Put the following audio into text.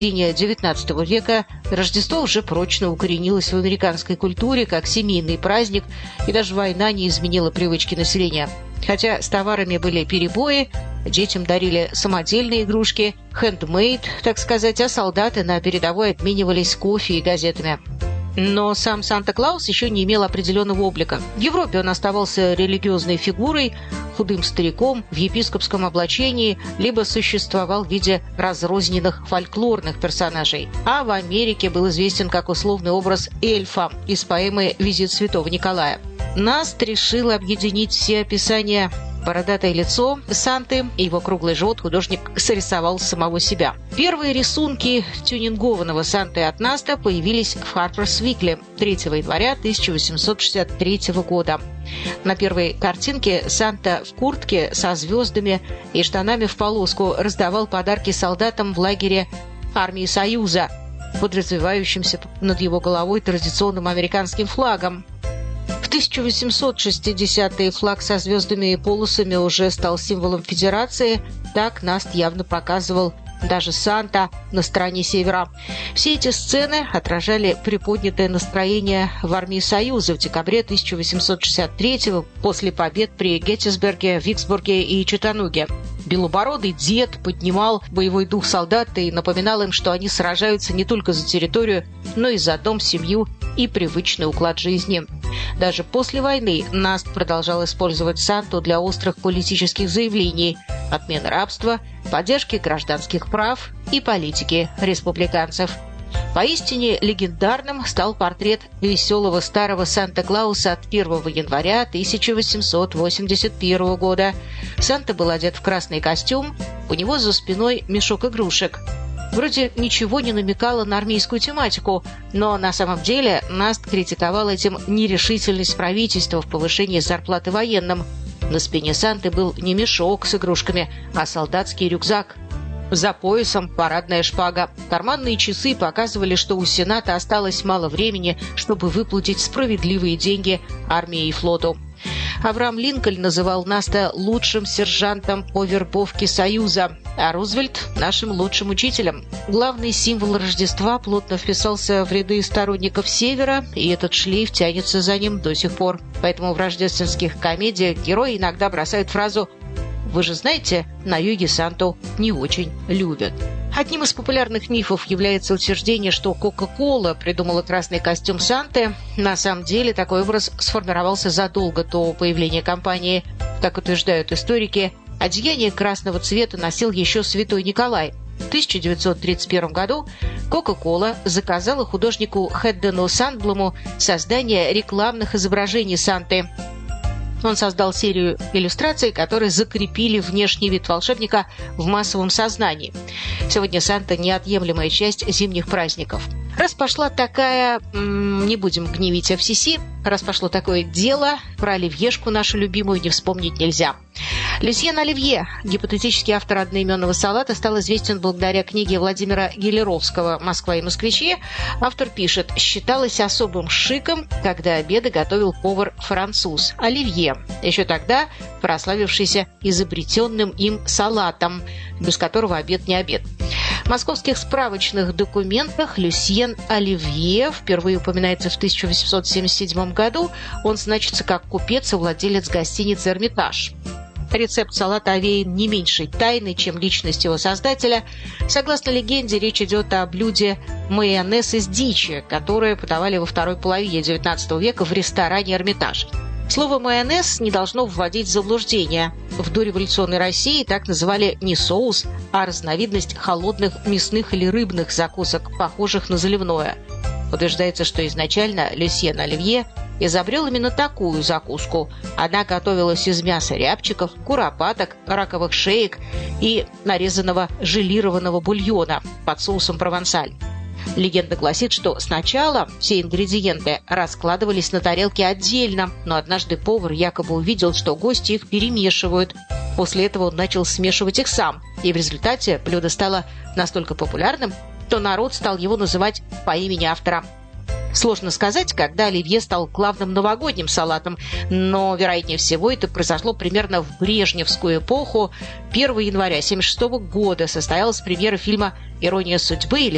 середине XIX века Рождество уже прочно укоренилось в американской культуре как семейный праздник, и даже война не изменила привычки населения. Хотя с товарами были перебои, детям дарили самодельные игрушки, хендмейд, так сказать, а солдаты на передовой обменивались кофе и газетами. Но сам Санта-Клаус еще не имел определенного облика. В Европе он оставался религиозной фигурой, худым стариком в епископском облачении, либо существовал в виде разрозненных фольклорных персонажей. А в Америке был известен как условный образ эльфа из поэмы «Визит святого Николая». Наст решил объединить все описания. Бородатое лицо Санты и его круглый живот художник срисовал самого себя. Первые рисунки тюнингованного Санты от Наста появились в Harper's Weekly 3 января 1863 года. На первой картинке Санта в куртке со звездами и штанами в полоску раздавал подарки солдатам в лагере армии Союза, подразумевающимся над его головой традиционным американским флагом. В 1860-е флаг со звездами и полосами уже стал символом Федерации. Так Наст явно показывал даже Санта на стороне севера. Все эти сцены отражали приподнятое настроение в армии Союза в декабре 1863-го после побед при Геттисберге, Виксбурге и Чаттануге. Белобородый дед поднимал боевой дух солдат и напоминал им, что они сражаются не только за территорию, но и за дом, семью и привычный уклад жизни. Даже после войны Наст продолжал использовать Санту для острых политических заявлений, отмены рабства, поддержки гражданских прав и политики республиканцев. Поистине легендарным стал портрет веселого старого Санта-Клауса от 1 января 1881 года. Санта был одет в красный костюм, у него за спиной мешок игрушек. Вроде ничего не намекало на армейскую тематику, но на самом деле Наст критиковал этим нерешительность правительства в повышении зарплаты военным. На спине Санты был не мешок с игрушками, а солдатский рюкзак. За поясом парадная шпага. Карманные часы показывали, что у Сената осталось мало времени, чтобы выплатить справедливые деньги армии и флоту. Авраам Линкольн называл Наста лучшим сержантом по вербовке Союза, а Рузвельт – нашим лучшим учителем. Главный символ Рождества плотно вписался в ряды сторонников Севера, и этот шлейф тянется за ним до сих пор. Поэтому в рождественских комедиях герои иногда бросают фразу «Вы же знаете, на юге Санту не очень любят». Одним из популярных мифов является утверждение, что Кока-Кола придумала красный костюм Санты. На самом деле такой образ сформировался задолго до появления компании. Как утверждают историки, одеяние красного цвета носил еще святой Николай. В 1931 году Кока-Кола заказала художнику Хэддену Сандблуму создание рекламных изображений Санты. Он создал серию иллюстраций, которые закрепили внешний вид волшебника в массовом сознании. Сегодня Санта – неотъемлемая часть зимних праздников. Раз пошла такая, не будем гневить FCC, раз пошло такое дело, про оливьешку нашу любимую не вспомнить нельзя. Люсьен Оливье, гипотетический автор одноименного салата, стал известен благодаря книге Владимира Гелеровского «Москва и москвичи». Автор пишет: считалось особым шиком, когда обеды готовил повар-француз Оливье, еще тогда прославившийся изобретенным им салатом, без которого обед не обед. В московских справочных документах Люсьен Оливье впервые упоминается в 1877 году. Он значится как купец и владелец гостиницы «Эрмитаж». Рецепт салата овеян не меньшей тайной, чем личность его создателя. Согласно легенде, речь идет о блюде майонез из дичи, которое подавали во второй половине XIX века в ресторане «Эрмитаж». Слово «майонез» не должно вводить в заблуждение. В дореволюционной России так называли не соус, а разновидность холодных мясных или рыбных закусок, похожих на заливное. Утверждается, что изначально Люсьен Оливье изобрел именно такую закуску. Она готовилась из мяса рябчиков, куропаток, раковых шеек и нарезанного желированного бульона под соусом провансаль. Легенда гласит, что сначала все ингредиенты раскладывались на тарелке отдельно, но однажды повар якобы увидел, что гости их перемешивают. После этого он начал смешивать их сам, и в результате блюдо стало настолько популярным, что народ стал его называть по имени автора. Сложно сказать, когда оливье стал главным новогодним салатом, но, вероятнее всего, это произошло примерно в брежневскую эпоху. 1 января 1976 года состоялась премьера фильма «Ирония судьбы» или